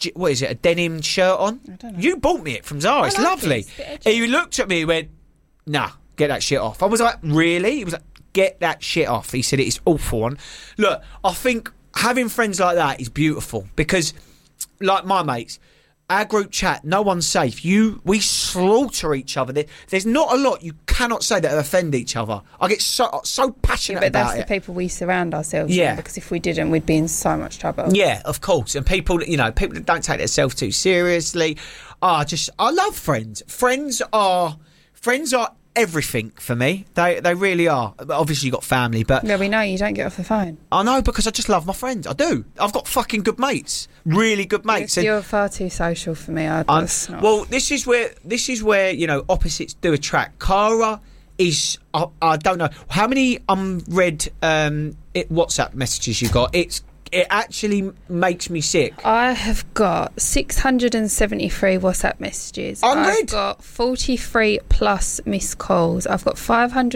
what is it, a denim shirt on? I don't know. You bought me it from Zara. It's lovely. It's a bit edgy. He looked at me and went, nah, get that shit off. I was like, really? He was like, get that shit off. He said, it's awful. And look, I think having friends like that is beautiful because, like my mates, our group chat, no one's safe. We slaughter each other. There's not a lot you cannot say that offend each other. I get so passionate but about that's it. the people we surround ourselves Yeah. with, because if we didn't, we'd be in so much trouble. Yeah, of course. And people that don't take themselves too seriously. I love friends. Friends are everything for me. They really are. Obviously, you've got family, but Yeah, we know you don't get off the phone. I know because I just love my friends. I do. I've got fucking good mates, really good mates. You're far too social for me. Well, this is where opposites do attract. Cara is I don't know how many unread WhatsApp messages you got. It actually makes me sick. I have got 673 WhatsApp messages. Unread? I've got 43 plus missed calls. I've got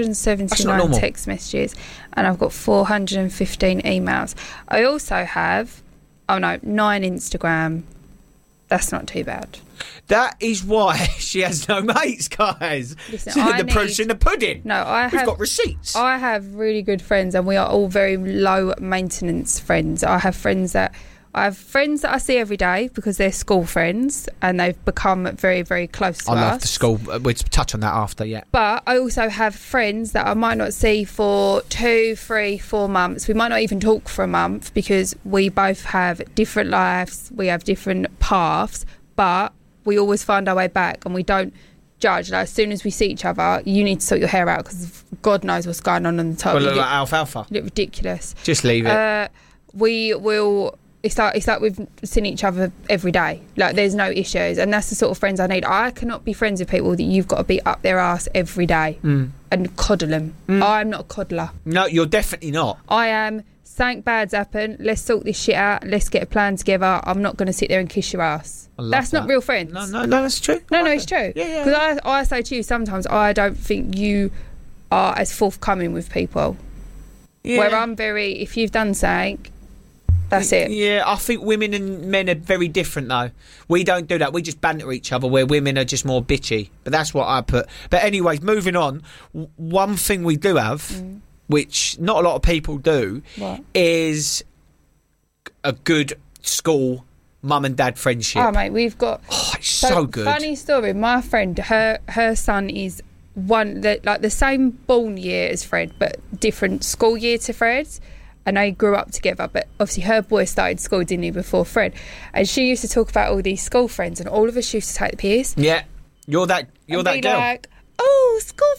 579 text messages, and I've got 415 emails. I also have 9 Instagram. That's not too bad. That is why she has no mates, guys. Listen, the proof's in the pudding. No, We've got receipts. I have really good friends, and we are all very low maintenance friends. I have friends that I see every day because they're school friends, and they've become very, very close to us. I love the school. We'll touch on that after, yeah. But I also have friends that I might not see for 2, 3, 4 months. We might not even talk for a month because we both have different lives. We have different paths, but we always find our way back, and we don't judge. Like, as soon as we see each other, you need to sort your hair out because God knows what's going on the top. Well, look like alfalfa. You look ridiculous. Just leave it. We will. It's like we've seen each other every day. Like, there's no issues, and that's the sort of friends I need. I cannot be friends with people that you've got to be up their ass every day and coddle them. I'm not a coddler. No, you're definitely not. I am. Something bad's happened. Let's sort this shit out. Let's get a plan together. I'm not going to sit there and kiss your ass. That's not real friends. No, that's true. No, it's true. Yeah. Because I say to you sometimes, I don't think you are as forthcoming with people. Yeah. Where I'm very, if you've done something, that's it. Yeah, I think women and men are very different, though. We don't do that. We just banter each other, where women are just more bitchy. But that's what I put. But anyways, moving on. One thing we do have, which not a lot of people do, is a good school mum and dad friendship. Oh, mate, we've got... Oh, it's so good. Funny story. My friend, her son is the same born year as Fred, but different school year to Fred. And they grew up together, but obviously her boy started school, didn't he, before Fred? And she used to talk about all these school friends, and all of us used to take the piss. Yeah, you're that girl. Like, oh, school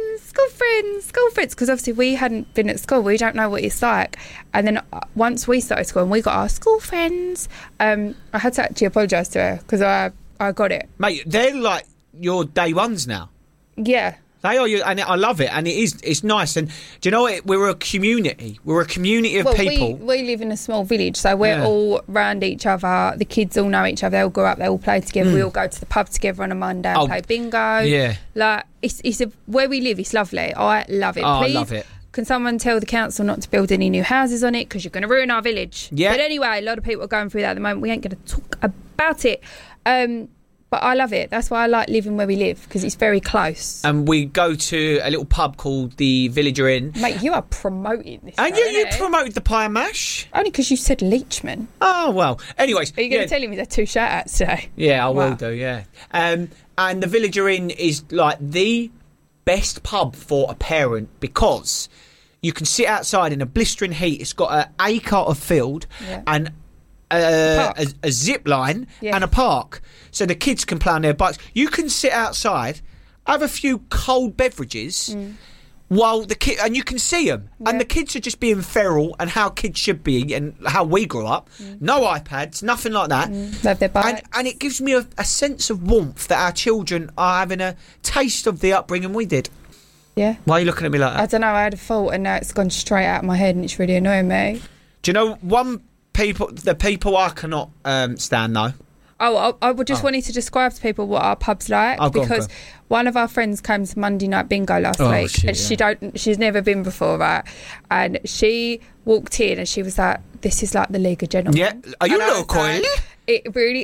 friends, because obviously we hadn't been at school, we don't know what it's like. And then once we started school and we got our school friends, I had to actually apologise to her because I got it. Mate, they're like your day ones now. Yeah. They are, and I love it, and it's nice. And do you know what? We're a community. We're a community of people. We live in a small village, so we're all round each other. The kids all know each other. They all grow up. They all play together. We all go to the pub together on a Monday and play bingo. Yeah, like it's where we live. It's lovely. I love it. Oh, Please, I love it. Can someone tell the council not to build any new houses on it because you're going to ruin our village? Yeah. But anyway, a lot of people are going through that at the moment. We ain't going to talk about it. But I love it. That's why I like living where we live, because it's very close. And we go to a little pub called the Villager Inn. Mate, you are promoting this. And you promoted the pie and mash. Only because you said Leachman. Oh, well. Anyways. Are you going to tell me there are 2 shout-outs today? Yeah, I will do, yeah. And the Villager Inn is like the best pub for a parent because you can sit outside in a blistering heat. It's got an acre of field and a zip line and a park, so the kids can play on their bikes. You can sit outside, have a few cold beverages while the kid, and you can see them, and the kids are just being feral and how kids should be and how we grew up. No iPads, nothing like that. Love their bikes. And it gives me a sense of warmth that our children are having a taste of the upbringing we did. Yeah. Why are you looking at me like that? I don't know, I had a thought and now it's gone straight out of my head and it's really annoying me. Do you know the people I cannot stand though? Oh, I just wanted to describe to people what our pub's like, because one of our friends came to Monday Night Bingo last week, and she's never been before, right? And she walked in and she was like, "This is like the League of Gentlemen." Yeah, are you local? It really